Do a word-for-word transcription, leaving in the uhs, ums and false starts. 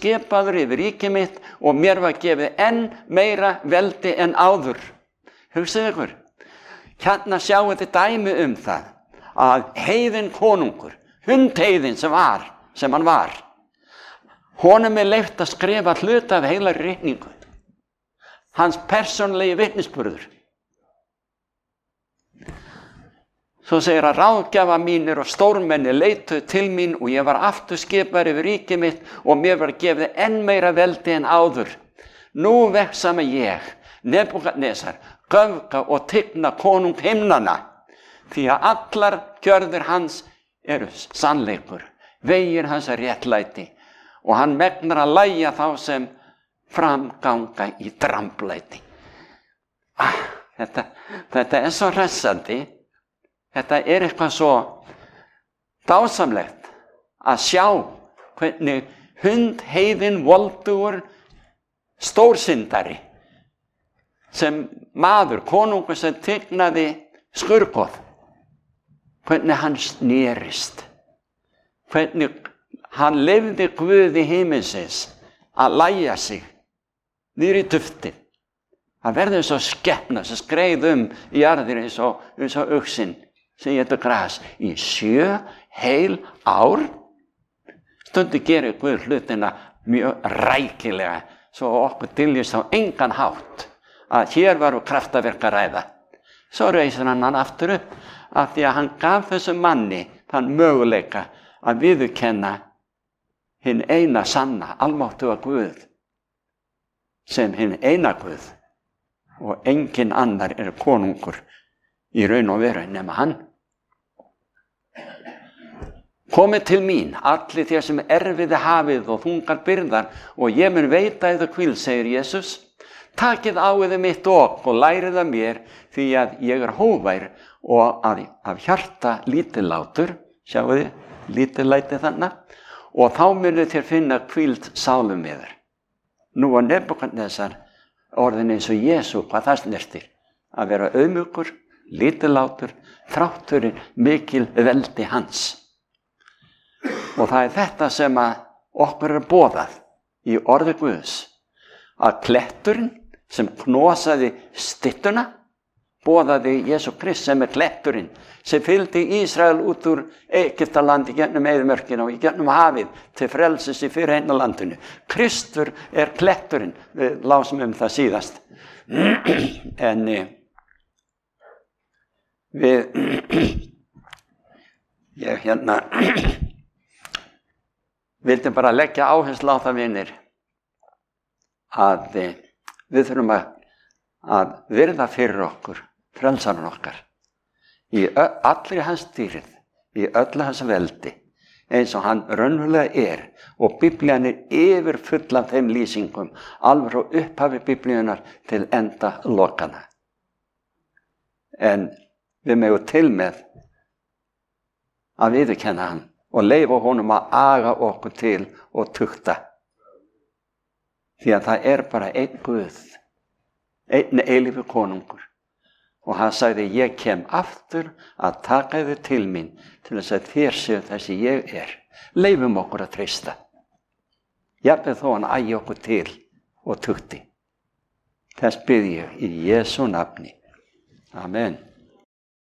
skipaður yfir ríki mitt og mér var gefið enn meira veldi en áður. Hugsið ykkur, hérna sjáum þið dæmi um það að heiðinn konungur, hundheiðinn sem var, sem hann var, honum er leyft að skrifa hluta af heilagri ritningu. Hans persónulegi vitnisburður. Svo segir að ráðgjafa mínir og stórmenni leituðu til mín og ég var aftur skipaður yfir ríki mitt og mér var gefið enn meira veldi en áður. Nú vexa með ég, Nebúkadnesar, göfga og tigna konung himnanna, því að allar gjörðir hans eru sannleikur, vegir hans er réttlæti og hann megnar að lægja þá sem framganga í dramblæti. Ah, þetta, þetta er svo hressandi. Þetta er eitthvað svo dásamlegt að sjá hvernig hundheiðinn voldugur stórsyndari sem maður, konungur sem tignaði skurgoð, hvernig hann snerist, hvernig hann leyfði Guði himinsins að lægja sig niður í duftið. Það verður eins og skepna sem skreið um í jarðir eins og, eins og uxinn sem getur gras í sjö heil ár. Stundu gerir Guð hlutina mjög rækilega svo okkur dyljist á engan hátt að hér varu kraftaverk að ræða. Svo reisir hann hann aftur upp af því að hann gaf þessum manni þann möguleika að viðurkenna hinn eina sanna, almáttuga Guð sem hinn eina Guð og engin annar er konungur í raun og veru nema hann. Komið til mín, allir þér sem erfiði hafið og þungar byrðar og ég mun veita yður hvíld, segir Jesús. Takið á yður mitt ok og lærið af mér því að ég er hógvær og að, af hjarta lítillátur, sjáu þið, lítillæti þannig, og þá munu þér finna hvíld sálum yður. Nú var Nebúkadnesar orðin eins og Jesú, hvað það snertir, að vera auðmjúkur, lítillátur, þrátturinn mikil veldi hans. Og það er þetta sem að okkur er boðað í orði Guðs, að kletturinn sem knosaði styttuna, boðaði Jesú Krist sem er kletturinn, sem fylgdi Ísrael út úr Egyptalandi gennum eyðimörkina og gennum hafið til frelsis í fyrirheina landinu. Kristur er kletturinn, við lásum um það síðast. En við, ég hérna, vildi bara leggja áherslu á það, vinir, að við þurfum að, að virða fyrir okkur, frelsaran okkar, í allri hans dýrið, í öllu hans veldi, eins og hann raunverulega er, og Biblían er yfirfull af þeim lýsingum, alveg frá upphafi Biblíunar til enda lokana. En við megum til með að viðurkenna hann og leyfa honum að aga okkur til og tukta. Því að það er bara einn Guð, einn eilífur konungur. Og hann sagði, ég kem aftur að taka þið til mín til þess að þér séu þessi ég er. Leyfum okkur að treysta. Jafnvel þó hann ægi okkur til og tukti. Þess bið ég í Jesú nafni. Amen.